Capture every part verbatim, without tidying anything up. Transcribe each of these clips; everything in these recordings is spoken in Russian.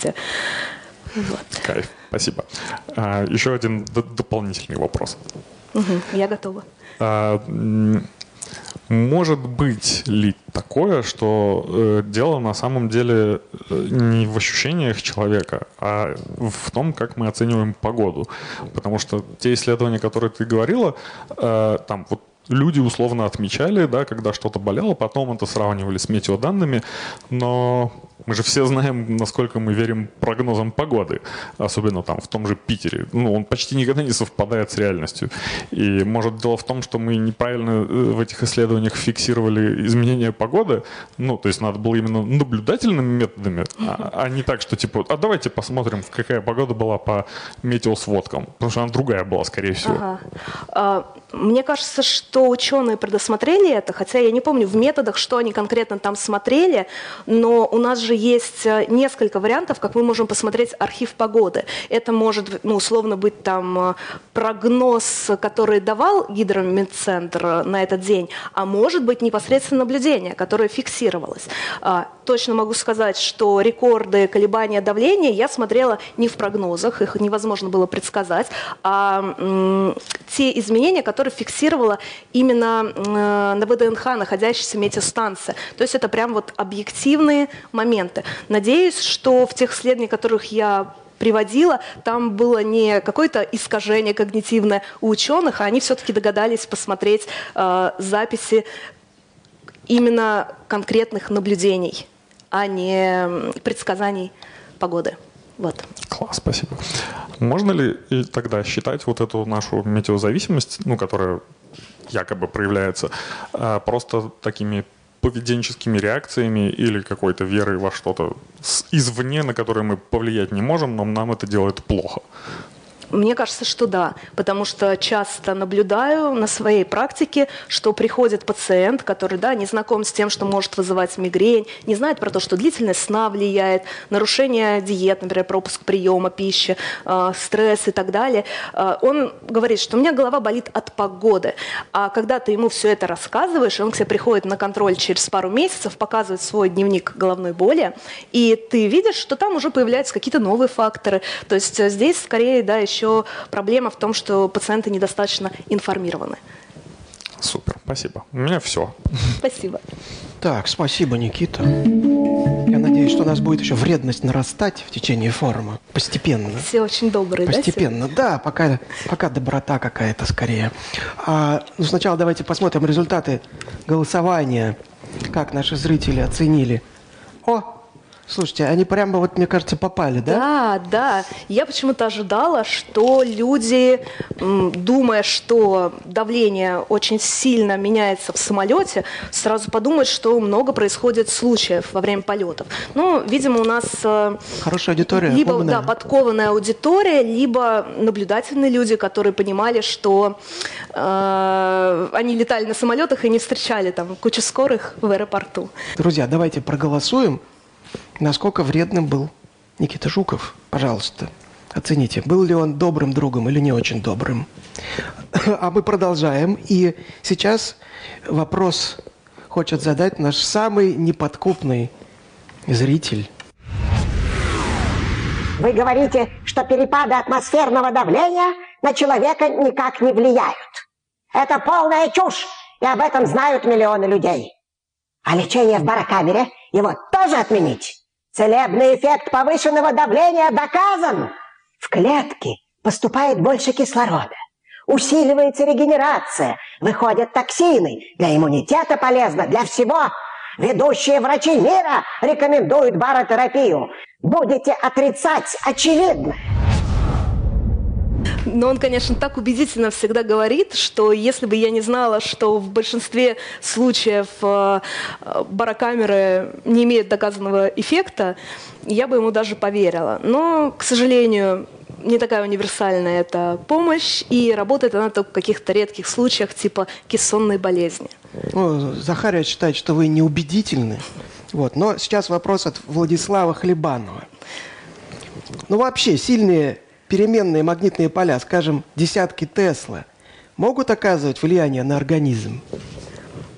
одежде. Вот. Кайф, спасибо. А, еще один д- дополнительный вопрос. Угу, я готова. А, может быть ли такое, что э, дело на самом деле не в ощущениях человека, а в том, как мы оцениваем погоду? Потому что те исследования, которые ты говорила, э, там вот люди условно отмечали, да, когда что-то болело, потом это сравнивали с метеоданными, но мы же все знаем, насколько мы верим прогнозам погоды, особенно там в том же Питере. Ну, он почти никогда не совпадает с реальностью. И может дело в том, что мы неправильно в этих исследованиях фиксировали изменения погоды, ну, то есть надо было именно наблюдательными методами, а, а не так, что типа, а давайте посмотрим, какая погода была по метеосводкам, потому что она другая была, скорее всего. Ага. А, мне кажется, что ученые предусмотрели это, хотя я не помню в методах, что они конкретно там смотрели, но у нас же есть несколько вариантов, как мы можем посмотреть архив погоды. Это может, ну, условно быть там прогноз, который давал Гидрометцентр на этот день, а может быть непосредственно наблюдение, которое фиксировалось. А, точно могу сказать, что рекорды колебания давления я смотрела не в прогнозах, их невозможно было предсказать, а м, те изменения, которые фиксировала именно э, на ВДНХ находящаяся метеостанция. То есть это прям вот объективные моменты. Надеюсь, что в тех исследованиях, которых я приводила, там было не какое-то искажение когнитивное у ученых, а они все-таки догадались посмотреть э, записи именно конкретных наблюдений, а не предсказаний погоды. Вот. Класс, спасибо. Можно ли и тогда считать вот эту нашу метеозависимость, ну, которая якобы проявляется, просто такими поведенческими реакциями или какой-то верой во что-то извне, на которое мы повлиять не можем, но нам это делает плохо? Мне кажется, что да, потому что часто наблюдаю на своей практике, что приходит пациент, который, да, не знаком с тем, что может вызывать мигрень, не знает про то, что длительность сна влияет, нарушение диет, например, пропуск приема пищи, э, стресс и так далее. Э, он говорит, что у меня голова болит от погоды. А когда ты ему все это рассказываешь, он к тебе приходит на контроль через пару месяцев, показывает свой дневник головной боли, и ты видишь, что там уже появляются какие-то новые факторы. То есть здесь скорее, да, еще Еще проблема в том, что пациенты недостаточно информированы. Супер, спасибо. У меня все. Спасибо. Так, спасибо, Никита. Я надеюсь, что у нас будет еще вредность нарастать в течение форума. Постепенно. Все очень добрые, Постепенно, да? да, пока, пока доброта какая-то скорее. А, ну, сначала давайте посмотрим результаты голосования, как наши зрители оценили. О! Слушайте, они прямо, вот, мне кажется, попали, да? Да, да. Я почему-то ожидала, что люди, думая, что давление очень сильно меняется в самолете, сразу подумают, что много происходит случаев во время полетов. Ну, видимо, у нас хорошая аудитория, либо умная. Да, подкованная аудитория, либо наблюдательные люди, которые понимали, что э, они летали на самолетах и не встречали там кучу скорых в аэропорту. Друзья, давайте проголосуем. Насколько вредным был Никита Жуков? Пожалуйста, оцените, был ли он добрым другом или не очень добрым. А мы продолжаем. И сейчас вопрос хочет задать наш самый неподкупный зритель. Вы говорите, что перепады атмосферного давления на человека никак не влияют. Это полная чушь, и об этом знают миллионы людей. А лечение в барокамере его тоже отменить? Целебный эффект повышенного давления доказан. В клетки поступает больше кислорода. Усиливается регенерация. Выходят токсины. Для иммунитета полезно, для всего. Ведущие врачи мира рекомендуют баротерапию. Будете отрицать очевидное. Но он, конечно, так убедительно всегда говорит, что если бы я не знала, что в большинстве случаев э, барокамеры не имеют доказанного эффекта, я бы ему даже поверила. Но, к сожалению, не такая универсальная эта помощь, и работает она только в каких-то редких случаях, типа кессонной болезни. Ну, Захария считает, что вы неубедительны. Вот. Но сейчас вопрос от Владислава Хлебанова. Ну, вообще, сильные переменные магнитные поля, скажем, десятки Тесла, могут оказывать влияние на организм?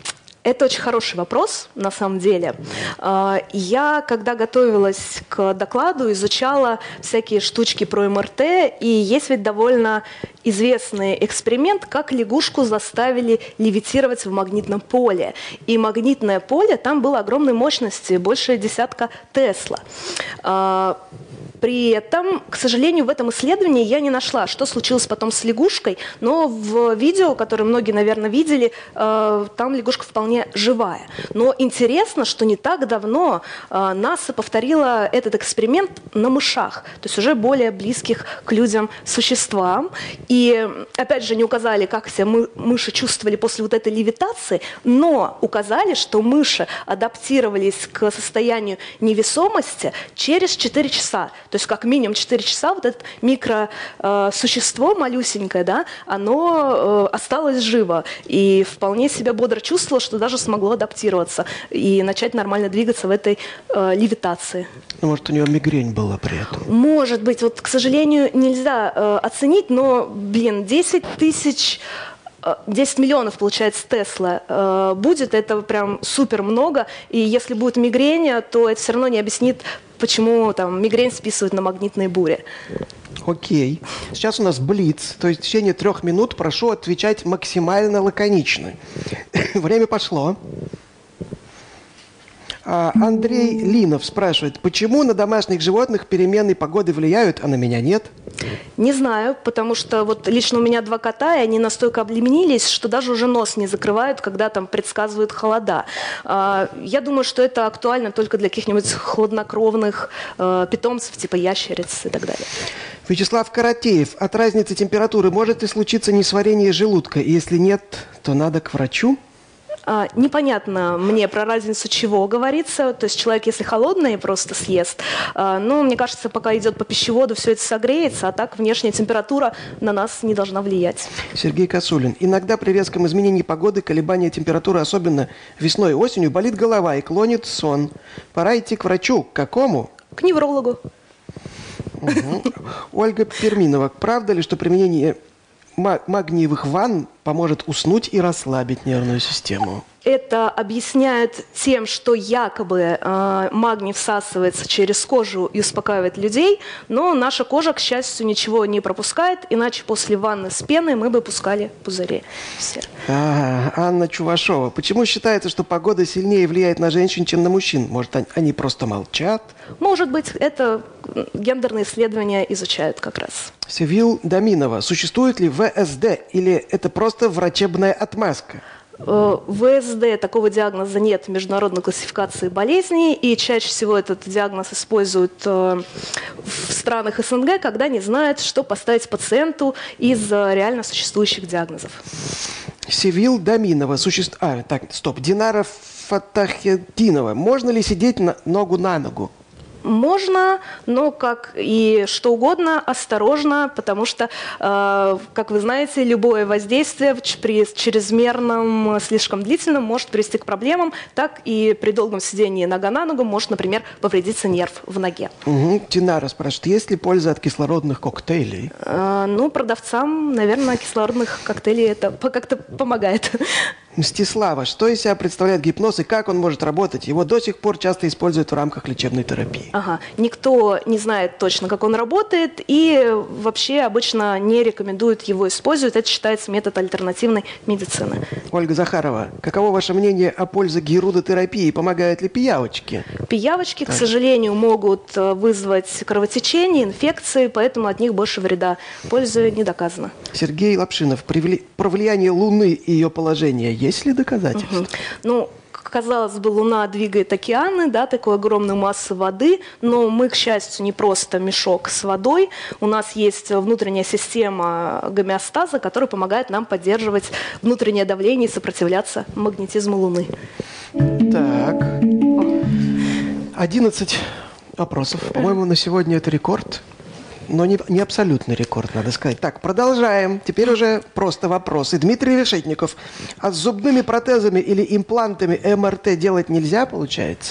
Это очень хороший вопрос, на самом деле. А, Я, когда готовилась к докладу, изучала всякие штучки про эм эр тэ, и есть ведь довольно известный эксперимент, как лягушку заставили левитировать в магнитном поле. И магнитное поле там было огромной мощности, больше десятка Тесла. А, При этом, к сожалению, в этом исследовании я не нашла, что случилось потом с лягушкой, но в видео, которое многие, наверное, видели, э, там лягушка вполне живая. Но интересно, что не так давно э, НАСА повторила этот эксперимент на мышах, то есть уже более близких к людям существам. И, опять же, не указали, как себя мы, мыши чувствовали после вот этой левитации, но указали, что мыши адаптировались к состоянию невесомости через четыре часа. То есть как минимум четыре часа вот это микросущество малюсенькое, да, оно э, осталось живо и вполне себя бодро чувствовало, что даже смогло адаптироваться и начать нормально двигаться в этой э, левитации. Ну, может, у нее мигрень была при этом? Может быть, вот, к сожалению, нельзя э, оценить, но, блин, десять тысяч... десять миллионов, получается, Тесла э, будет, это прям супер много, и если будет мигрень, то это все равно не объяснит, почему там мигрень списывают на магнитные бури. Окей. Сейчас у нас блиц, то есть в течение трех минут прошу отвечать максимально лаконично. Время пошло. А, Андрей Линов спрашивает, почему на домашних животных перемены погоды влияют, а на меня нет? Не знаю, потому что вот лично у меня два кота, и они настолько облеменились, что даже уже нос не закрывают, когда там предсказывают холода. А, я думаю, что это актуально только для каких-нибудь хладнокровных э, питомцев, типа ящериц и так далее. Вячеслав Каратеев, от разницы температуры может ли случиться несварение желудка? И если нет, то надо к врачу? А, непонятно мне про разницу чего говорится. То есть человек, если холодное просто съест, а, ну, мне кажется, пока идет по пищеводу, все это согреется, а так внешняя температура на нас не должна влиять. Сергей Косулин. Иногда при резком изменении погоды, колебания температуры, особенно весной и осенью, болит голова и клонит сон. Пора идти к врачу. К какому? К неврологу. Угу. Ольга Перминова. Правда ли, что применение магниевых ванн поможет уснуть и расслабить нервную систему? Это объясняют тем, что якобы э, магний всасывается через кожу и успокаивает людей, но наша кожа, к счастью, ничего не пропускает, иначе после ванны с пеной мы бы пускали пузыри. Все. А, Анна Чувашова. Почему считается, что погода сильнее влияет на женщин, чем на мужчин? Может, они просто молчат? Может быть, это гендерные исследования изучают как раз. Севил Даминова. Существует ли вэ эс дэ или это просто врачебная отмазка? вэ эс дэ такого диагноза нет в международной классификации болезней, и чаще всего этот диагноз используют в странах эс эн гэ, когда не знают, что поставить пациенту из реально существующих диагнозов. Севил Даминова. Суще... А, так, стоп. Динара Фатахетдинова. Можно ли сидеть на... ногу на ногу? Можно, но, как и что угодно, осторожно, потому что, э, как вы знаете, любое воздействие при чрезмерном, слишком длительном может привести к проблемам, так и при долгом сидении нога на ногу может, например, повредиться нерв в ноге. Угу. Динара спрашивает, есть ли польза от кислородных коктейлей? Э, ну, продавцам, наверное, кислородных коктейлей это как-то помогает. Мстислава, что из себя представляет гипноз и как он может работать? Его до сих пор часто используют в рамках лечебной терапии. Ага. Никто не знает точно, как он работает, и вообще обычно не рекомендуют его использовать. Это считается метод альтернативной медицины. Ольга Захарова, каково ваше мнение о пользе герудотерапии? Помогают ли пиявочки? Пиявочки, к сожалению, могут вызвать кровотечение, инфекции, поэтому от них больше вреда. Польза не доказана. Сергей Лапшинов, про влияние Луны и ее положение есть ли доказательства? Угу. Ну, казалось бы, Луна двигает океаны, да, такой огромной массы воды, но мы, к счастью, не просто мешок с водой. У нас есть внутренняя система гомеостаза, которая помогает нам поддерживать внутреннее давление и сопротивляться магнетизму Луны. Так. одиннадцать вопросов. По-моему, на сегодня это рекорд. Но не, не абсолютный рекорд, надо сказать. Так, продолжаем. Теперь уже просто вопросы. Дмитрий Решетников. А с зубными протезами или имплантами эм эр тэ делать нельзя, получается?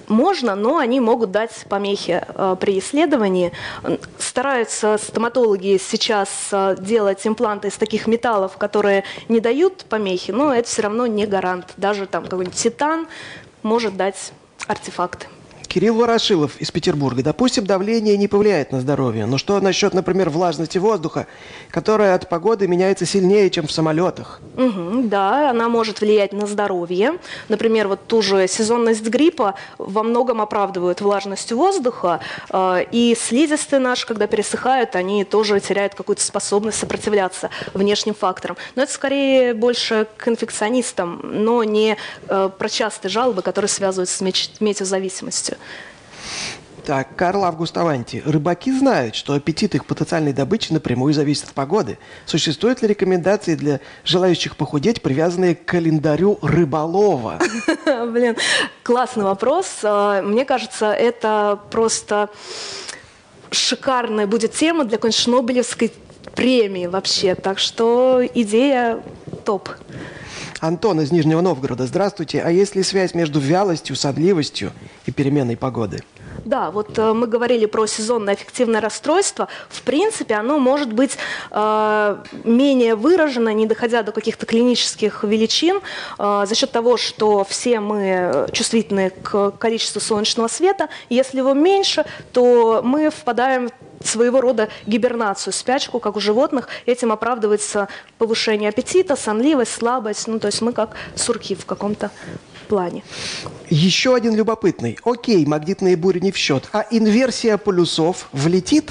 можно, но они могут дать помехи э, при исследовании. Стараются стоматологи сейчас э, делать импланты из таких металлов, которые не дают помехи, но это все равно не гарант. Даже там какой-нибудь титан может дать артефакты. Кирилл Ворошилов из Петербурга. Допустим, давление не повлияет на здоровье. Но что насчет, например, влажности воздуха, которая от погоды меняется сильнее, чем в самолетах? Угу, да, она может влиять на здоровье. Например, вот ту же сезонность гриппа во многом оправдывают влажностью воздуха. Э, и слизистые наши, когда пересыхают, они тоже теряют какую-то способность сопротивляться внешним факторам. Но это скорее больше к инфекционистам, но не э, про частые жалобы, которые связываются с меч- метеозависимостью. Так, Карл Август Аванти. Рыбаки знают, что аппетит их потенциальной добычи напрямую зависит от погоды. Существуют ли рекомендации для желающих похудеть, привязанные к календарю рыболова? Блин, классный вопрос. Мне кажется, это просто шикарная будет тема для какой-нибудь Нобелевской премии вообще. Так что идея топ. Антон из Нижнего Новгорода. Здравствуйте. А есть ли связь между вялостью, сонливостью и переменной погоды? Да, вот э, мы говорили про сезонное аффективное расстройство. В принципе, оно может быть э, менее выражено, не доходя до каких-то клинических величин, э, за счет того, что все мы чувствительны к количеству солнечного света. Если его меньше, то мы впадаем в своего рода гибернацию, спячку, как у животных. Этим оправдывается повышение аппетита, сонливость, слабость. Ну, то есть мы как сурки в каком-то плане. Еще один любопытный. Окей, магнитные бури не в счет. А инверсия полюсов влетит?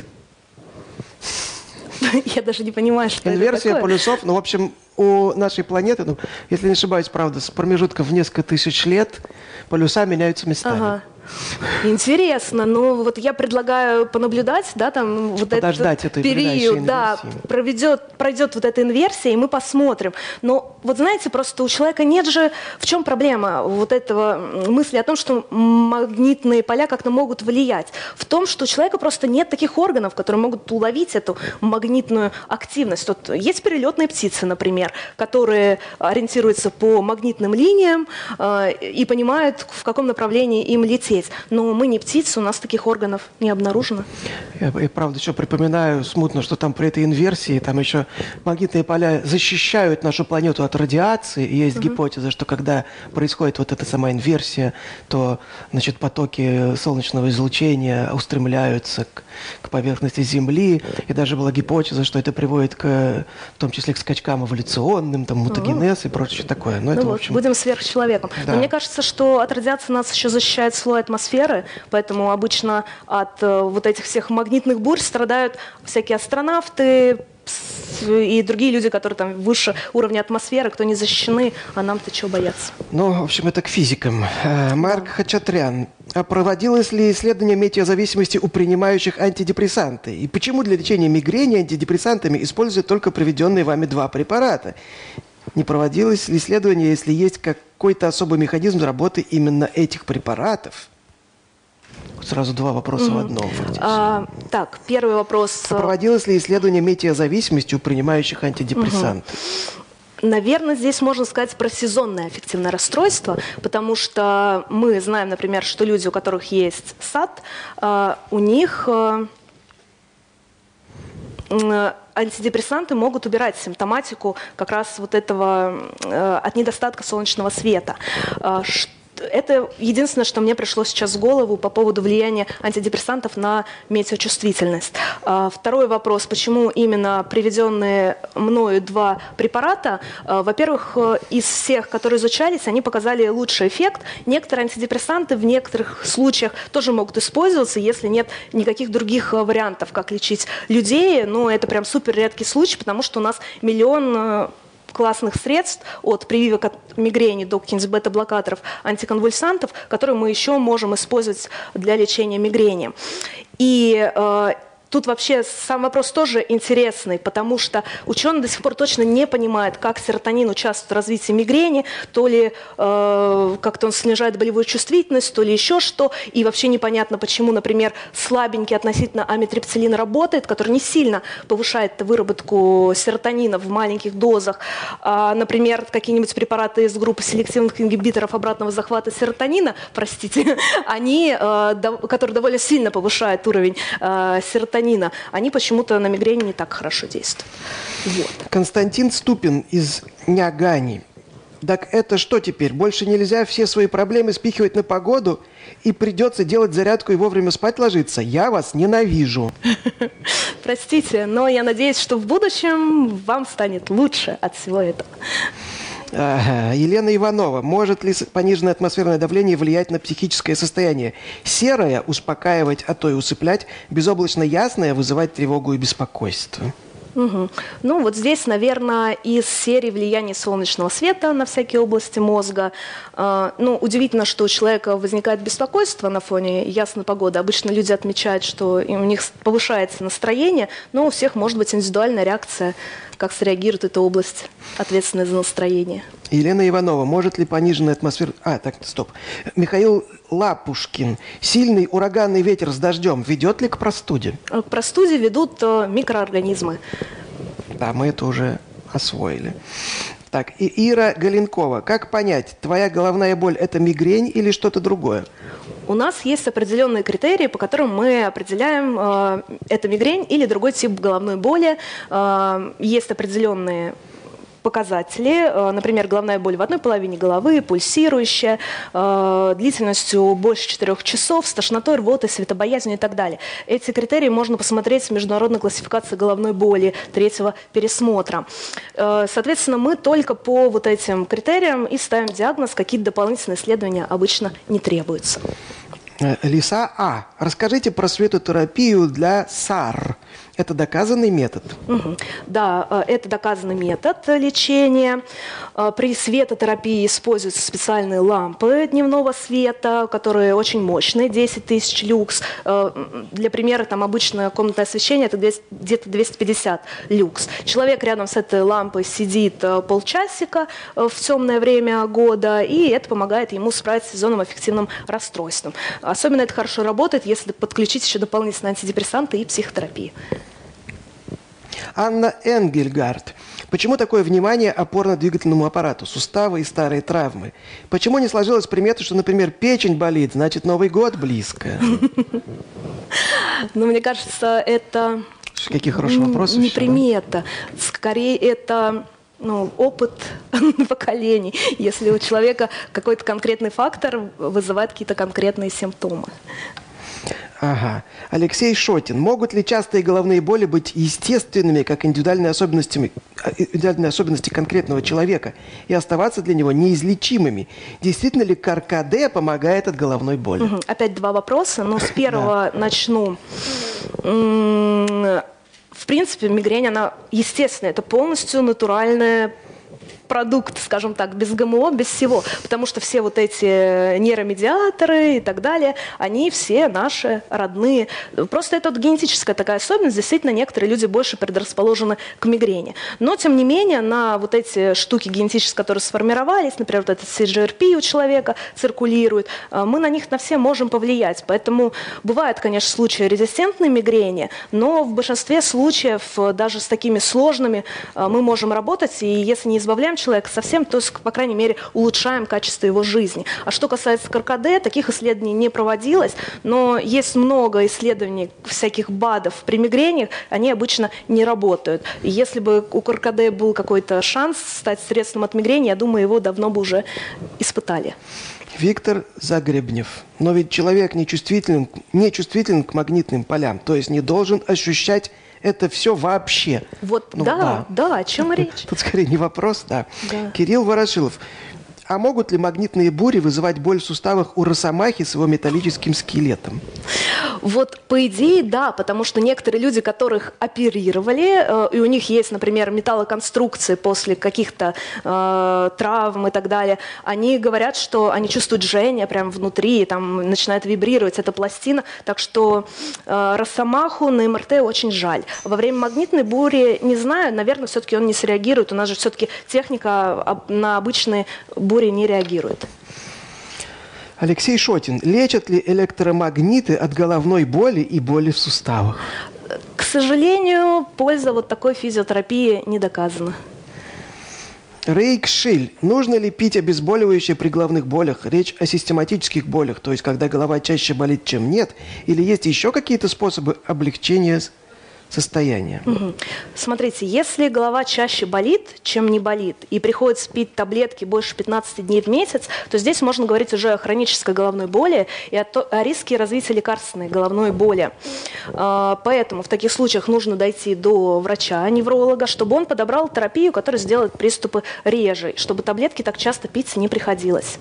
Я даже не понимаю, что Инверсия это такое. полюсов, ну, в общем, у нашей планеты, ну, если не ошибаюсь, правда, с промежутком в несколько тысяч лет полюса меняются местами. Ага. Интересно, ну вот я предлагаю понаблюдать, да, там вот Подождать этот этой период, да, инверсии. проведет, пройдет вот эта инверсия, и мы посмотрим. Но вот знаете, просто у человека нет же, в чем проблема вот этого мысли о том, что магнитные поля как-то могут влиять? В том, что у человека просто нет таких органов, которые могут уловить эту магнитную активность. Вот есть перелетные птицы, например, которые ориентируются по магнитным линиям э, и понимают, в каком направлении им лететь. Но мы не птицы, у нас таких органов не обнаружено. Я, я, правда, еще припоминаю смутно, что там при этой инверсии, там еще магнитные поля защищают нашу планету от радиации. И есть uh-huh. гипотеза, что когда происходит вот эта сама инверсия, то, значит, потоки солнечного излучения устремляются к, к поверхности Земли. И даже была гипотеза, что это приводит к, в том числе к скачкам эволюционным, там, мутагенез uh-huh. и прочее такое. Но ну это, вот, в общем... будем сверхчеловеком. Да. Но мне кажется, что от радиации нас еще защищает слой атмосферы, поэтому обычно от э, вот этих всех магнитных бурь страдают всякие астронавты и другие люди, которые там выше уровня атмосферы, кто не защищены, а нам-то чего бояться? Ну, в общем, это к физикам. Марк Хачатрян. А проводилось ли исследование метеозависимости у принимающих антидепрессанты? И почему для лечения мигрени антидепрессантами используют только приведенные вами два препарата? Не проводилось ли исследование, если есть какой-то особый механизм работы именно этих препаратов? Сразу два вопроса mm-hmm. в одном. А, так, первый вопрос. А проводилось ли исследование метеозависимости у принимающих антидепрессанты? Mm-hmm. Наверное, здесь можно сказать про сезонное аффективное расстройство, потому что мы знаем, например, что люди, у которых есть САД, у них антидепрессанты могут убирать симптоматику как раз вот этого от недостатка солнечного света. Это единственное, что мне пришло сейчас в голову по поводу влияния антидепрессантов на метеочувствительность. Второй вопрос, почему именно приведенные мною два препарата? Во-первых, из всех, которые изучались, они показали лучший эффект. Некоторые антидепрессанты в некоторых случаях тоже могут использоваться, если нет никаких других вариантов, как лечить людей. Но это прям супер редкий случай, потому что у нас миллион классных средств от прививок от мигрени до каких-нибудь бета-блокаторов, антиконвульсантов, которые мы еще можем использовать для лечения мигрени. И э, тут вообще сам вопрос тоже интересный, потому что ученые до сих пор точно не понимают, как серотонин участвует в развитии мигрени, то ли э, как-то он снижает болевую чувствительность, то ли еще что. И вообще непонятно, почему, например, слабенький относительно амитриптилин работает, который не сильно повышает выработку серотонина в маленьких дозах. А, например, какие-нибудь препараты из группы селективных ингибиторов обратного захвата серотонина, простите, они, э, до, которые довольно сильно повышают уровень э, серотонина, они почему-то на мигрень не так хорошо действуют. Вот. Константин Ступин из Нягани. Так это что теперь? Больше нельзя все свои проблемы спихивать на погоду и придется делать зарядку и вовремя спать ложиться? Я вас ненавижу. Простите, но я надеюсь, что в будущем вам станет лучше от всего этого. Ага. Елена Иванова. Может ли пониженное атмосферное давление влиять на психическое состояние? Серое – успокаивать, а то и усыплять. Безоблачно ясное – вызывать тревогу и беспокойство. Угу. Ну вот здесь, наверное, из серии влияния солнечного света на всякие области мозга. Э, ну, удивительно, что у человека возникает беспокойство на фоне ясной погоды. Обычно люди отмечают, что у них повышается настроение, но у всех может быть индивидуальная реакция, как среагирует эта область, ответственная за настроение. Елена Иванова. Может ли пониженная атмосфера... А, так, стоп. Михаил Лапушкин. Сильный ураганный ветер с дождем ведет ли к простуде? К простуде ведут э, микроорганизмы. Да, мы это уже освоили. Так, и Ира Галенкова. Как понять, твоя головная боль – это мигрень или что-то другое? У нас есть определенные критерии, по которым мы определяем, э, это мигрень или другой тип головной боли. Э, есть определенные показатели, э, например, головная боль в одной половине головы, пульсирующая, э, длительностью больше четырех часов, с тошнотой, рвотой, светобоязнью и так далее. Эти критерии можно посмотреть в международной классификации головной боли третьего пересмотра. Э, соответственно, мы только по вот этим критериям и ставим диагноз, какие-то дополнительные исследования обычно не требуются. Лиса А. Расскажите про светотерапию для САР. Это доказанный метод? Угу. Да, это доказанный метод лечения. При светотерапии используются специальные лампы дневного света, которые очень мощные, десять тысяч люкс. Для примера, там обычное комнатное освещение – это где-то двести пятьдесят люкс. Человек рядом с этой лампой сидит полчасика в темное время года, и это помогает ему справиться с сезонным аффективным расстройством. Особенно это хорошо работает, если подключить еще дополнительные антидепрессанты и психотерапию. Анна Энгельгард. Почему такое внимание опорно-двигательному аппарату, суставы и старые травмы? Почему не сложилась примета, что, например, печень болит, значит, Новый год близко? Ну, мне кажется, это... Какие хорошие вопросы. Не примета. Скорее, это... Ну, опыт поколений, если у человека какой-то конкретный фактор вызывает какие-то конкретные симптомы. Ага. Алексей Шотин. Могут ли частые головные боли быть естественными, как индивидуальные особенности, индивидуальные особенности конкретного человека, и оставаться для него неизлечимыми? Действительно ли КарКаДе помогает от головной боли? Угу. Опять два вопроса, но с первого да. начну. В принципе, мигрень, она естественная, это полностью натуральная продукт, скажем так, без ГМО, без всего. Потому что все вот эти нейромедиаторы и так далее, они все наши родные. Просто это вот генетическая такая особенность. Действительно, некоторые люди больше предрасположены к мигрени. Но, тем не менее, на вот эти штуки генетические, которые сформировались, например, вот этот си джи ар пи у человека циркулирует, мы на них на все можем повлиять. Поэтому бывают, конечно, случаи резистентной мигрени, но в большинстве случаев даже с такими сложными мы можем работать, и если не избавляем человека совсем, то, по крайней мере, улучшаем качество его жизни. А что касается КарКаДе, таких исследований не проводилось, но есть много исследований всяких БАДов при мигрени, они обычно не работают. И если бы у КарКаДе был какой-то шанс стать средством от мигрени, я думаю, его давно бы уже испытали. Виктор Загребнев. Но ведь человек не чувствителен, не чувствителен к магнитным полям, то есть не должен ощущать это все вообще. Вот, ну, да, да, да, о чем речь? Тут скорее не вопрос, да. да. Кирилл Ворошилов. А могут ли магнитные бури вызывать боль в суставах у росомахи с его металлическим скелетом? Вот по идее, да, потому что некоторые люди, которых оперировали, э, и у них есть, например, металлоконструкции после каких-то э, травм и так далее, они говорят, что они чувствуют жжение прямо внутри, и там начинает вибрировать эта пластина. Так что э, росомаху на эм эр тэ очень жаль. Во время магнитной бури, не знаю, наверное, все-таки он не среагирует. У нас же все-таки техника на обычные бури не реагирует. Алексей Шотин. Лечат ли электромагниты от головной боли и боли в суставах? К сожалению, польза вот такой физиотерапии не доказана. Рейк Шиль. Нужно ли пить обезболивающее при головных болях? Речь о систематических болях, то есть когда голова чаще болит, чем нет? Или есть еще какие-то способы облегчения состояния? Угу. Смотрите, если голова чаще болит, чем не болит, и приходится пить таблетки больше пятнадцати дней в месяц, то здесь можно говорить уже о хронической головной боли и о, то, о риске развития лекарственной головной боли. А, поэтому в таких случаях нужно дойти до врача-невролога, чтобы он подобрал терапию, которая сделает приступы реже, чтобы таблетки так часто пить не приходилось.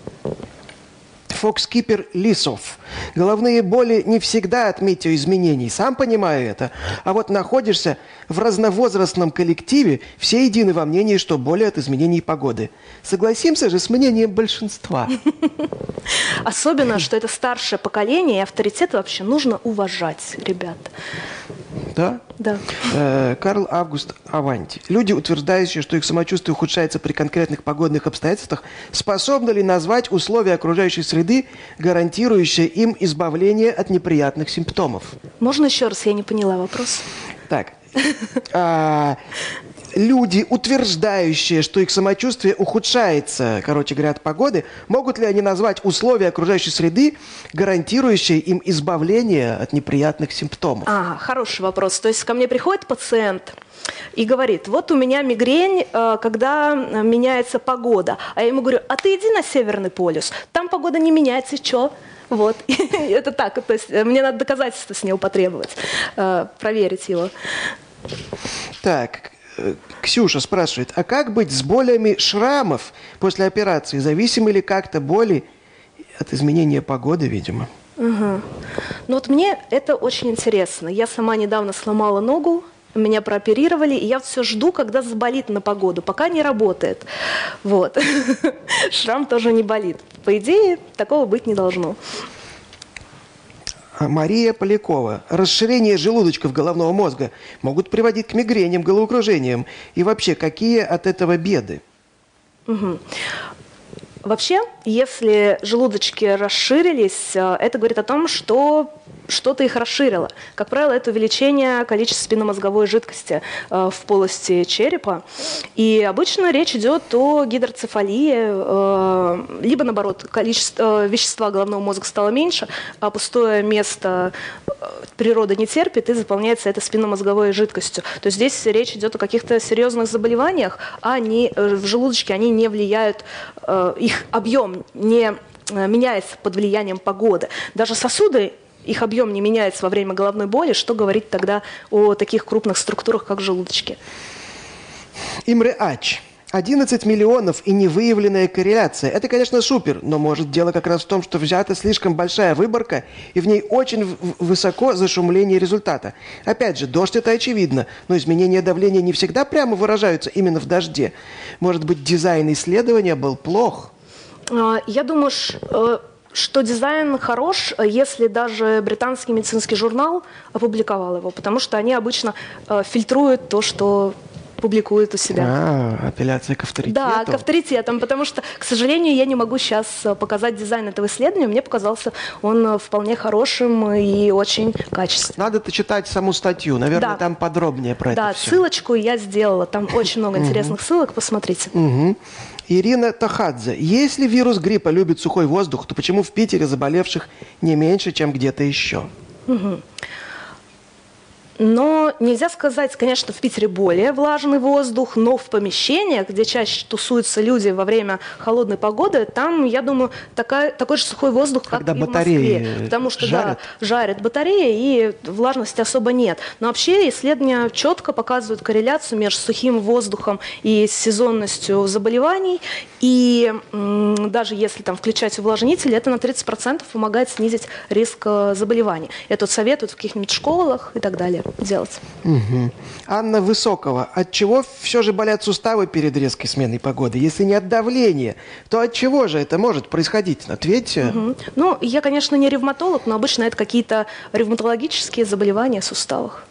Фокскипер Лисов. Головные боли не всегда от метеоизменений, сам понимаю это. А вот находишься в разновозрастном коллективе, все едины во мнении, что боли от изменений погоды. Согласимся же с мнением большинства. Особенно, что это старшее поколение, и авторитет вообще нужно уважать, ребят. Да? Да. Э, Карл Август Аванти. Люди, утверждающие, что их самочувствие ухудшается при конкретных погодных обстоятельствах, способны ли назвать условия окружающей среды, гарантирующие им избавление от неприятных симптомов? Можно еще раз? Я не поняла вопрос. Так. А, люди, утверждающие, что их самочувствие ухудшается, короче говоря, от погоды, могут ли они назвать условия окружающей среды, гарантирующие им избавление от неприятных симптомов? А, хороший вопрос. То есть ко мне приходит пациент и говорит, вот у меня мигрень, когда меняется погода. А я ему говорю, а ты иди на Северный полюс, там погода не меняется, и что? Вот, это так, то есть мне надо доказательства с него потребовать, проверить его. Так, Ксюша спрашивает, а как быть с болями шрамов после операции? Зависимы ли как-то боли от изменения погоды, видимо? Угу. Ну вот мне это очень интересно. Я сама недавно сломала ногу, меня прооперировали, и я все жду, когда заболит на погоду, пока не работает. Вот. Шрам тоже не болит. По идее, такого быть не должно. Мария Полякова. Расширение желудочков головного мозга могут приводить к мигрениям, головокружениям. И вообще, какие от этого беды? Угу. Вообще, если желудочки расширились, это говорит о том, что что-то их расширило. Как правило, это увеличение количества спинномозговой жидкости э, в полости черепа. И обычно речь идет о гидроцефалии, э, либо, наоборот, количество э, вещества головного мозга стало меньше, а пустое место э, природа не терпит, и заполняется это спинномозговой жидкостью. То есть здесь речь идет о каких-то серьезных заболеваниях, а они, э, в желудочке они не влияют, э, их объем не э, меняется под влиянием погоды. Даже сосуды, их объем не меняется во время головной боли, что говорит тогда о таких крупных структурах, как желудочки? Имре Ач. одиннадцать миллионов и невыявленная корреляция. Это, конечно, супер, но может дело как раз в том, что взята слишком большая выборка, и в ней очень высоко зашумление результата. Опять же, дождь – это очевидно, но изменения давления не всегда прямо выражаются именно в дожде. Может быть, дизайн исследования был плох? Я думаю, что... что дизайн хорош, если даже британский медицинский журнал опубликовал его, потому что они обычно э, фильтруют то, что публикуют у себя. А, апелляция к авторитету. Да, к авторитетам, потому что, к сожалению, я не могу сейчас показать дизайн этого исследования. Мне показался он вполне хорошим и очень качественным. Надо читать саму статью, наверное, да. Там подробнее про да, это все. Да, ссылочку я сделала, там очень много интересных ссылок, посмотрите. Ирина Тахадзе. Если вирус гриппа любит сухой воздух, то почему в Питере заболевших не меньше, чем где-то еще? Угу. Но думаю, нельзя сказать, конечно, в Питере более влажный воздух, но в помещениях, где чаще тусуются люди во время холодной погоды, там, я думаю, такая, такой же сухой воздух, как Когда и в батареи Москве. Потому что, жарят? да, жарят батареи, и влажности особо нет. Но вообще исследования четко показывают корреляцию между сухим воздухом и сезонностью заболеваний. И м, даже если там включать увлажнители, это на тридцать процентов помогает снизить риск э, заболеваний. Это вот советуют в каких-нибудь школах и так далее делать. Мгм. Анна Высокова. От чего все же болят суставы перед резкой сменой погоды? Если не от давления, то от чего же это может происходить? Ответьте. Мгм. Ну, я, конечно, не ревматолог, но обычно это какие-то ревматологические заболевания в суставах.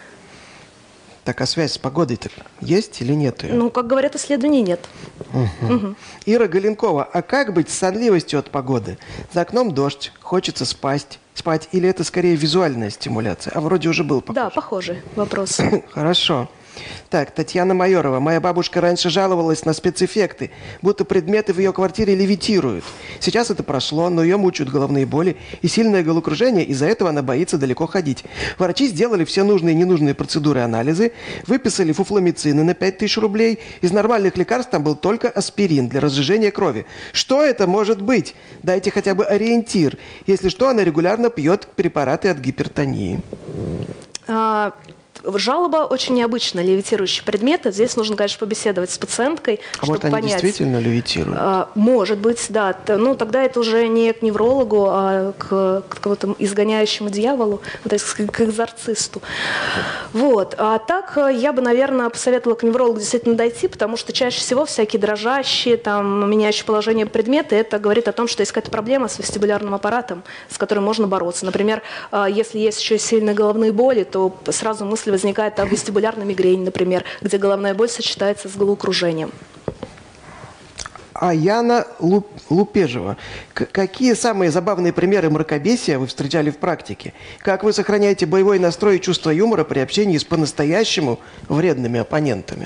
Так, а связь с погодой-то есть или нет ее? Ну, как говорят, исследований нет. Мгм. Ира Галенкова. А как быть с сонливостью от погоды? За окном дождь, хочется спать. Спать или это скорее визуальная стимуляция? А вроде уже был похож. Да, похожий вопрос. Хорошо. Так, Татьяна Майорова. Моя бабушка раньше жаловалась на спецэффекты, будто предметы в ее квартире левитируют. Сейчас это прошло, но ее мучают головные боли и сильное головокружение, из-за этого она боится далеко ходить. Врачи сделали все нужные и ненужные процедуры и анализы, выписали фуфломицины на пять тысяч рублей. Из нормальных лекарств там был только аспирин для разжижения крови. Что это может быть? Дайте хотя бы ориентир. Если что, она регулярно пьет препараты от гипертонии. А, Жалоба очень необычная, левитирующие предметы. Здесь нужно, конечно, побеседовать с пациенткой, А чтобы может, они понять. действительно левитируют? А, Может быть, да. Т- Ну, тогда это уже не к неврологу, а к, к какому-то изгоняющему дьяволу, то есть к, к экзорцисту. Вот. А так э, я бы, наверное, посоветовала к неврологу действительно дойти, потому что чаще всего всякие дрожащие, там, меняющие положение предметы, это говорит о том, что есть какая-то проблема с вестибулярным аппаратом, с которой можно бороться. Например, э, если есть еще сильные головные боли, то сразу мысль возникает о вестибулярной мигрени, например, где головная боль сочетается с головокружением. А Яна Лу- Лупежева. К- какие самые забавные примеры мракобесия вы встречали в практике? Как вы сохраняете боевой настрой и чувство юмора при общении с по-настоящему вредными оппонентами?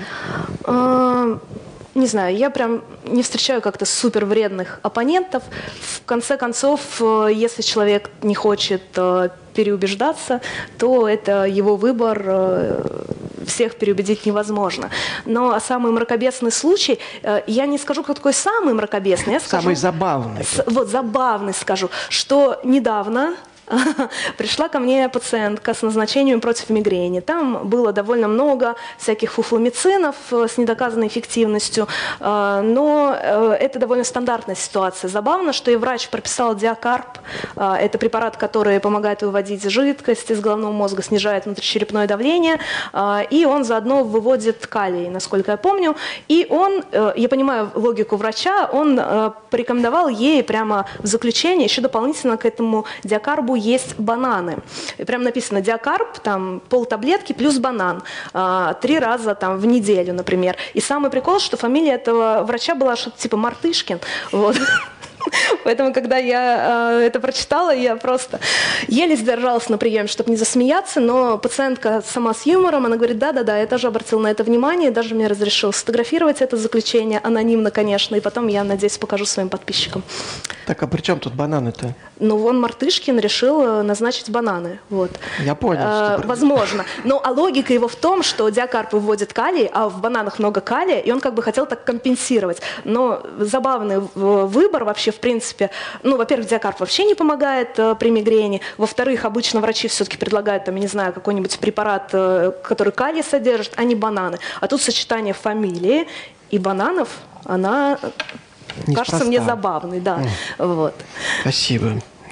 А, Не знаю, я прям не встречаю как-то супер вредных оппонентов. В конце концов, э, если человек не хочет э, переубеждаться, то это его выбор, э, всех переубедить невозможно. Но а самый мракобесный случай, э, я не скажу, кто такой самый мракобесный, я скажу... Самый забавный. С- вот, забавный скажу, что недавно пришла ко мне пациентка с назначением против мигрени. Там было довольно много всяких фуфломицинов э, с недоказанной эффективностью, э, но э, это довольно стандартная ситуация. Забавно, что и врач прописал диакарп. Э, Это препарат, который помогает выводить жидкость из головного мозга, снижает внутричерепное давление, э, и он заодно выводит калий, насколько я помню. И он, э, я понимаю логику врача, он э, порекомендовал ей прямо в заключение еще дополнительно к этому диакарбу есть бананы. И прям написано диакарб, там полтаблетки плюс банан. а, Три раза там в неделю, например. И самый прикол, что фамилия этого врача была что-то типа Мартышкин. Вот. Поэтому, когда я э, это прочитала, я просто еле сдержалась на приеме, чтобы не засмеяться, но пациентка сама с юмором, она говорит, да-да-да, я тоже обратила на это внимание, даже мне разрешил сфотографировать это заключение, анонимно, конечно, и потом я, надеюсь, покажу своим подписчикам. Так, а при чем тут бананы-то? Ну, вон Мартышкин решил э, назначить бананы. Вот. Я понял, Э, что... Возможно. Но а логика его в том, что диакарп выводит калий, а в бананах много калия, и он как бы хотел так компенсировать. Но забавный в- выбор вообще, в принципе. Ну, во-первых, диакарп вообще не помогает э, при мигрени. Во-вторых, обычно врачи все-таки предлагают, там, я не знаю, какой-нибудь препарат, э, который калий содержит, а не бананы. А тут сочетание фамилии и бананов, она... Неспроста. Кажется мне забавной, да. Вот. Спасибо.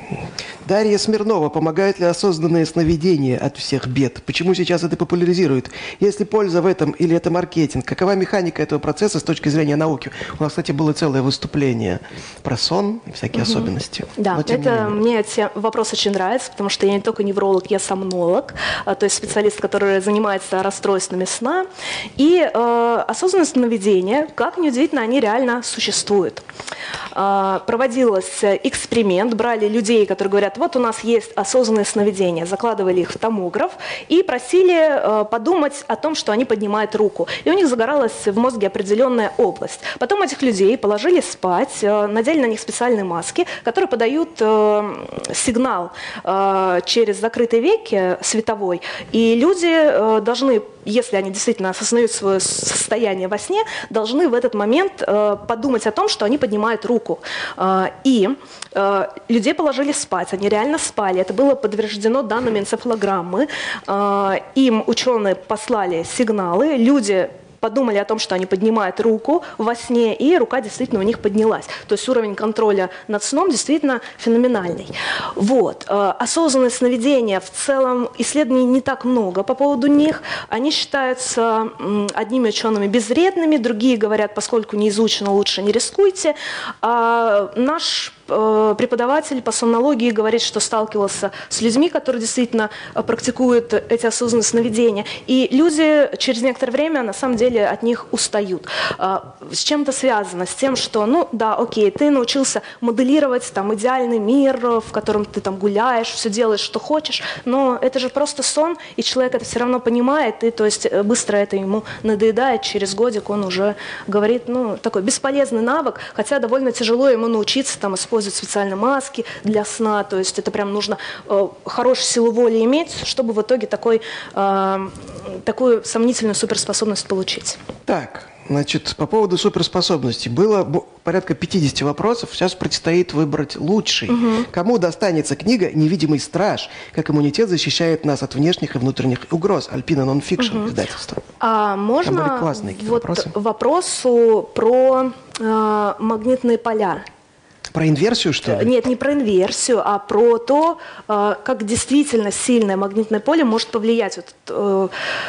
Дарья Смирнова. Помогает ли осознанное сновидение от всех бед? Почему сейчас это популяризируют? Есть ли польза в этом или это маркетинг? Какова механика этого процесса с точки зрения науки? У нас, кстати, было целое выступление про сон и всякие особенности. Да, Но, тем не это менее. мне те, вопрос очень нравится, потому что я не только невролог, я сомнолог, а, то есть специалист, который занимается расстройствами сна. И э, осознанное сновидение, как ни удивительно, они реально существуют. Э, проводился эксперимент, брали людей, которые говорят, говорят, вот у нас есть осознанные сновидения, закладывали их в томограф и просили э, подумать о том, что они поднимают руку. И у них загоралась в мозге определенная область. Потом этих людей положили спать, э, надели на них специальные маски, которые подают э, сигнал э, через закрытые веки световой. И люди э, должны, если они действительно осознают свое состояние во сне, должны в этот момент э, подумать о том, что они поднимают руку. Э, и э, людей положили спать, они реально спали. Это было подтверждено данными энцефалограммы. Э, им ученые послали сигналы, люди подумали о том, что они поднимают руку во сне, и рука действительно у них поднялась. То есть уровень контроля над сном действительно феноменальный. Вот. Осознанные сновидения, в целом исследований не так много по поводу них. Они считаются одними учеными безвредными, другие говорят, поскольку не изучено, лучше не рискуйте. А наш преподаватель по сомнологии говорит, что сталкивался с людьми, которые действительно практикуют эти осознанные сновидения. И люди через некоторое время на самом деле от них устают. С чем это связано? С тем, что, ну да, окей, ты научился моделировать там идеальный мир, в котором ты там гуляешь, все делаешь, что хочешь, но это же просто сон, и человек это все равно понимает, и то есть быстро это ему надоедает, через годик он уже говорит, ну, такой бесполезный навык, хотя довольно тяжело ему научиться там использовать специальные маски для сна, то есть это прям нужно э, хорошую силу воли иметь, чтобы в итоге такой, э, такую сомнительную суперспособность получить. Так, значит, по поводу суперспособностей. Было бо- порядка пятьдесят вопросов, сейчас предстоит выбрать лучший. Угу. Кому достанется книга «Невидимый страж. Как иммунитет защищает нас от внешних и внутренних угроз». Альпина Нонфикшн угу. издательство. А можно Там были классные вот вопросы. вопросу про э, магнитные поля? Про инверсию, что ли? Нет, не про инверсию, а про то, как действительно сильное магнитное поле может повлиять вот,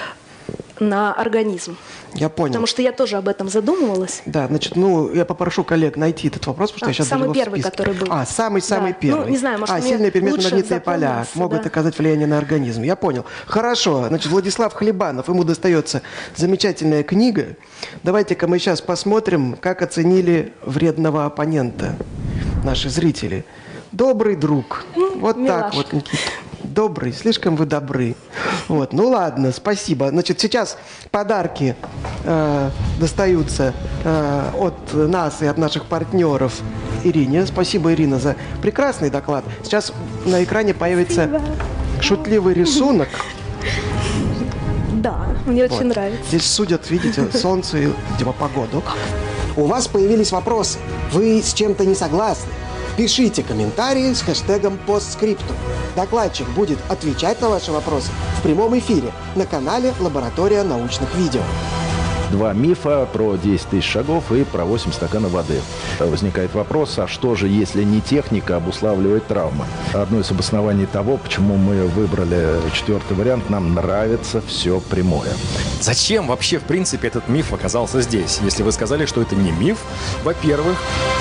на организм. Я понял. Потому что я тоже об этом задумывалась. Да, значит, ну, я попрошу коллег найти этот вопрос, потому что а, я сейчас самый даже его в первый, списке. который был. А, самый-самый да. первый. Ну, не знаю, может, а, сильные предметы магнитные поля могут да. оказать влияние на организм. Я понял. Хорошо. Значит, Владислав Хлебанов, ему достается замечательная книга. Давайте-ка мы сейчас посмотрим, как оценили вредного оппонента наши зрители. Добрый друг. Вот Милашка. так вот, Никита. Добрый, слишком вы добры. Вот, ну ладно, спасибо. Значит, сейчас подарки э, достаются э, от нас и от наших партнеров Ирине. Спасибо, Ирина, за прекрасный доклад. Сейчас на экране появится спасибо. Шутливый рисунок. Да, мне вот. Очень нравится. Здесь судят, видите, солнце и, видимо, погоду. У вас появились вопросы. Вы с чем-то не согласны? Пишите комментарии с хэштегом постскриптум. Докладчик будет отвечать на ваши вопросы в прямом эфире на канале «Лаборатория научных видео». Два мифа про десять тысяч шагов и про восемь стаканов воды. Возникает вопрос, а что же, если не техника обуславливает травмы? Одно из обоснований того, почему мы выбрали четвертый вариант, нам нравится все прямое. Зачем вообще, в принципе, этот миф оказался здесь? Если вы сказали, что это не миф, во-первых,